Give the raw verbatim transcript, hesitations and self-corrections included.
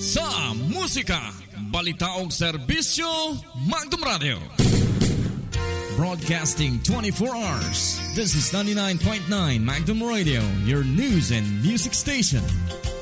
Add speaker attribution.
Speaker 1: Sa musika, balita o serbisyo, Magdum Radio. Broadcasting twenty-four hours. This is ninety-nine point nine Magdum Radio, your news and music station.